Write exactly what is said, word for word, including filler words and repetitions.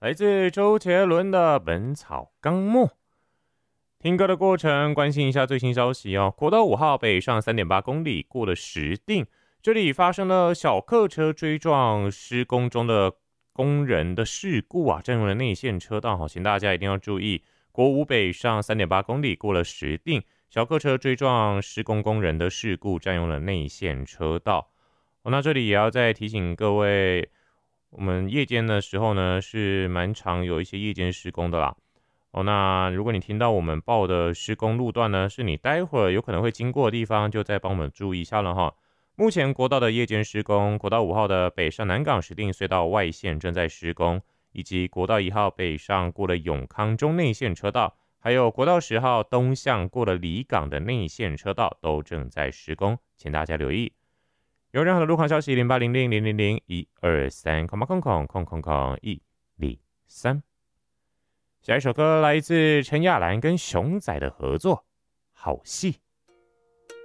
来自周杰伦的《本草纲目》。听歌的过程，关心一下最新消息哦。国道五号北上 三点八 公里，过了石碇，这里发生了小客车追撞施工中的工人的事故啊，占用了内线车道，请大家一定要注意。国五北上 三点八 公里，过了石碇，小客车追撞施工工人的事故，占用了内线车道。哦、那这里也要再提醒各位，我们夜间的时候呢，是蛮常有一些夜间施工的啦。哦，那如果你听到我们报的施工路段呢，是你待会儿有可能会经过的地方，就再帮我们注意一下了哈。目前国道的夜间施工，国道五号的北上南港石碇隧道外线正在施工，以及国道一号北上过了永康中内线车道，还有国道十号东向过了离港的内线车道都正在施工，请大家留意。有任何的路况消息，零八零零零零零一二三空空空空空空一零三。下一首歌来自陈亚兰跟熊仔的合作，好戏。